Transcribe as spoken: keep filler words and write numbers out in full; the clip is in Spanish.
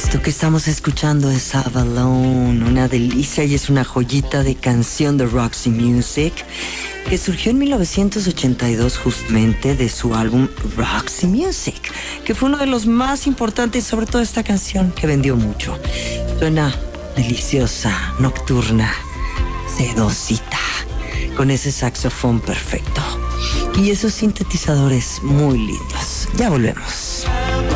Esto que estamos escuchando es Avalon, una delicia y es una joyita de canción de Roxy Music que surgió en mil novecientos ochenta y dos justamente de su álbum Roxy Music, que fue uno de los más importantes, sobre todo esta canción que vendió mucho. Suena deliciosa, nocturna, sedosita, con ese saxofón perfecto y esos sintetizadores muy lindos. Ya volvemos.